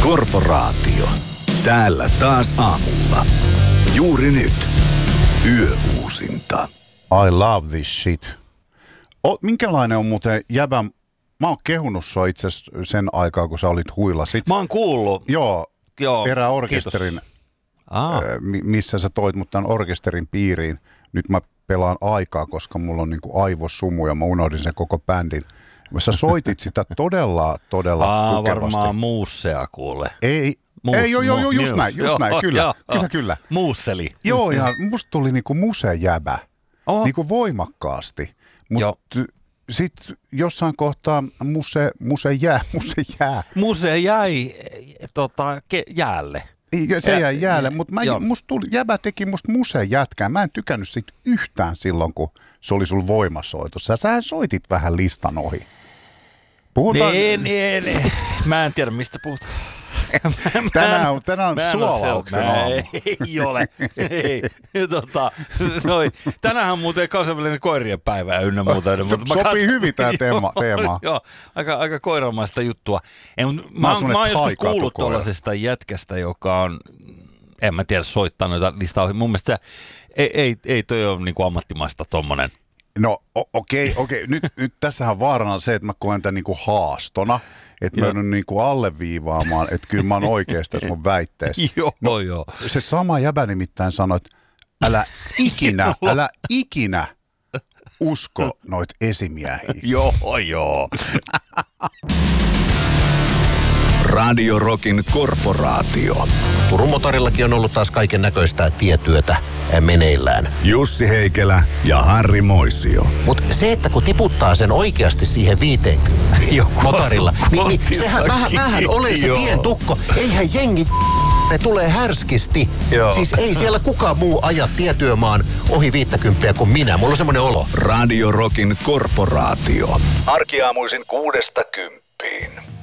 Korporaatio. Täällä taas aamulla. Juuri nyt. Yöuusinta. I love this shit. Minkälainen on muuten jäbä? Mä oon kehunut sua itse sen aikaa, kun sä olit huilasit. Mä oon kuullut. Joo. Erään orkesterin, missä sä toit mut tämän orkesterin piiriin. Nyt mä pelaan aikaa, koska mulla on niinku aivosumu ja mä unohdin sen koko bändin. Sä soitit sitä todella tukevasti. Varmaan muussea kuule. Just näin, kyllä. Muusseli. Joo, ja musta tuli niinku musejäbä, niinku voimakkaasti. Mutta sitten jossain kohtaa muse jäi jäälle. Se jäi jäälle, mutta jäbä teki musta musejätkää. Mä en tykännyt siitä yhtään silloin, kun se oli sul voimasoitossa. Sähän soitit vähän listan ohi. Puhutaan... Mä en tiedä, mistä puhutaan. Tänään on suolauksen aamu. Ei ole. Tänään on muuten kansainvälinen koirien päivä ja ynnä muuta. Sopii hyvin tämä teema. Joo, aika koiramaista juttua. Mä oon joskus kuullut tuollaisesta jätkästä, joka on, en mä tiedä, soittaa noita listaa ohi. Mun mielestä ei toi ole niinku ammattimaista tommonen. No okei. Nyt tässähän vaarana se, että mä koen tämän niinku haastona. Että mä joudun niinku alleviivaamaan, että kyllä mä oon oikeassa tässä mun väitteessä. Joo. Se sama jäbä nimittäin sanoi, että älä ikinä usko noit esimiehiä. Joo. Radio Rockin Korporaatio. Turun motorillakin on ollut taas kaiken näköistä tietyötä meneillään. Jussi Heikelä ja Harri Moisio. Mutta se, että kun tiputtaa sen oikeasti siihen 50 motorilla, niin sehän vähän ole se tien tukko. Eihän jengi ne tulee härskisti. Joo. Siis ei siellä kukaan muu aja tietyömaan ohi 50 kuin minä. Mulla on semmoinen olo. Radio Rockin Korporaatio. Arkiaamuisin 6–10.